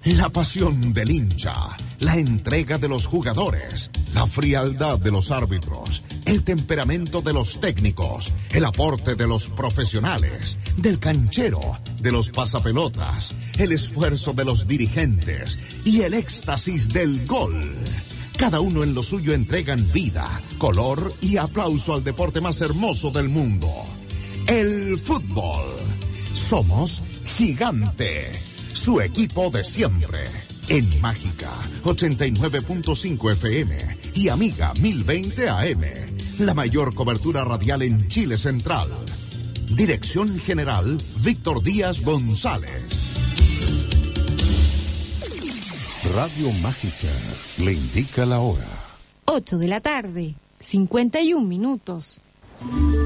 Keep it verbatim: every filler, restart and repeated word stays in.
La pasión del hincha, la entrega de los jugadores, la frialdad de los árbitros, el temperamento de los técnicos, el aporte de los profesionales, del canchero, de los pasapelotas, el esfuerzo de los dirigentes y el éxtasis del gol. Cada uno en lo suyo entregan vida, color y aplauso al deporte más hermoso del mundo, el fútbol. Somos Gigante, su equipo de siempre. En Mágica ochenta y nueve punto cinco F M y Amiga mil veinte A M. La mayor cobertura radial en Chile Central. Dirección General Víctor Díaz González. Radio Mágica le indica la hora. ocho de la tarde, cincuenta y un minutos.